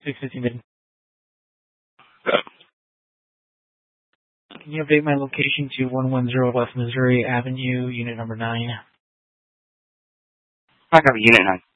650 mid. Can you update my location to 110 West Missouri Avenue, unit number 9? I got Unit 9.